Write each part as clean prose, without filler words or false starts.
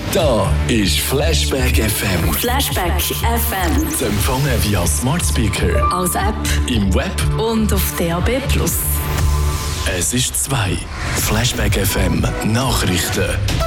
Da ist Flashback FM. Flashback FM. Zu empfangen via Smart Speaker, Als App im Web. und auf DAB+. Es ist 2. Flashback FM Nachrichten.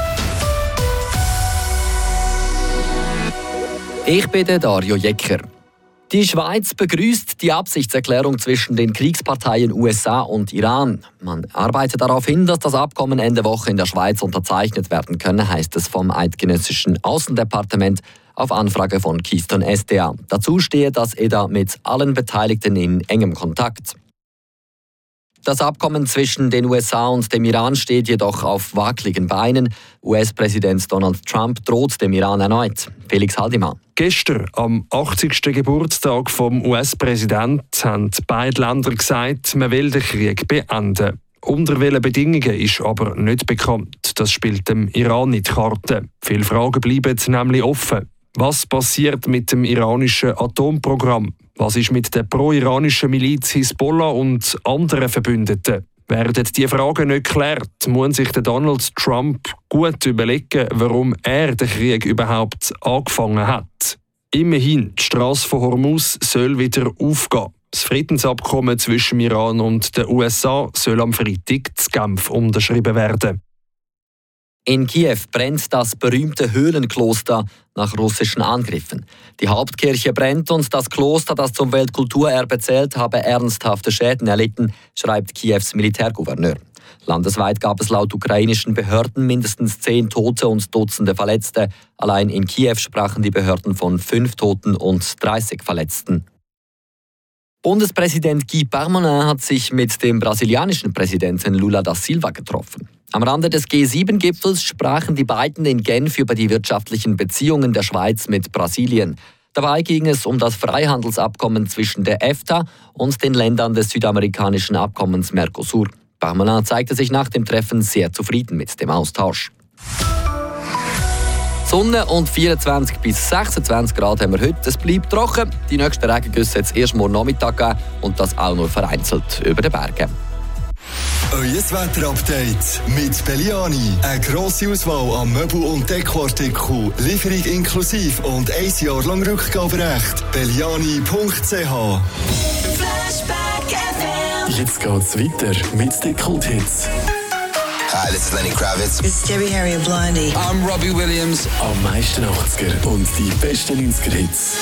Ich bin der Dario Jecker. Die Schweiz begrüßt die Absichtserklärung zwischen den Kriegsparteien USA und Iran. Man arbeitet darauf hin, dass das Abkommen Ende Woche in der Schweiz unterzeichnet werden könne, heisst es vom eidgenössischen Außendepartement auf Anfrage von Keystone SDA. Dazu stehe das EDA mit allen Beteiligten in engem Kontakt. Das Abkommen zwischen den USA und dem Iran steht jedoch auf wackeligen Beinen. US-Präsident Donald Trump droht dem Iran erneut. Felix Haldimann. Gestern, am 80. Geburtstag vom US-Präsidenten, haben beide Länder gesagt, man will den Krieg beenden. Unter welchen Bedingungen ist aber nicht bekannt. Das spielt dem Iran nicht die Karte. Viele Fragen bleiben nämlich offen. Was passiert mit dem iranischen Atomprogramm? Was ist mit der pro-iranischen Miliz Hisbollah und anderen Verbündeten? Werden diese Fragen nicht geklärt, muss sich der Donald Trump gut überlegen, warum er den Krieg überhaupt angefangen hat. Immerhin, die Straße von Hormuz soll wieder aufgehen. Das Friedensabkommen zwischen Iran und den USA soll am Freitag in Genf unterschrieben werden. In Kiew brennt das berühmte Höhlenkloster nach russischen Angriffen. Die Hauptkirche brennt und das Kloster, das zum Weltkulturerbe zählt, habe ernsthafte Schäden erlitten, schreibt Kiews Militärgouverneur. Landesweit gab es laut ukrainischen Behörden mindestens 10 Tote und Dutzende Verletzte. Allein in Kiew sprachen die Behörden von 5 Toten und 30 Verletzten. Bundespräsident Guy Parmelin hat sich mit dem brasilianischen Präsidenten Lula da Silva getroffen. Am Rande des G7-Gipfels sprachen die beiden in Genf über die wirtschaftlichen Beziehungen der Schweiz mit Brasilien. Dabei ging es um das Freihandelsabkommen zwischen der EFTA und den Ländern des südamerikanischen Abkommens Mercosur. Parmelin zeigte sich nach dem Treffen sehr zufrieden mit dem Austausch. Sonne und 24 bis 26 Grad haben wir heute. Es bleibt trocken. Die nächsten Regengüsse jetzt erst morgen Nachmittag geben und das auch nur vereinzelt über den Bergen. Euer Wetterupdate mit Belliani. Eine grosse Auswahl an Möbel- und Dekoartikeln. Lieferung inklusiv und 1 Jahr lang Rückgaberecht. Belliani.ch. Jetzt geht's weiter mit den Kulthits. Hi, this is Lenny Kravitz. It's Debbie Harry and Blondie. I'm Robbie Williams. Am meisten 80er und die besten 90er-Hits.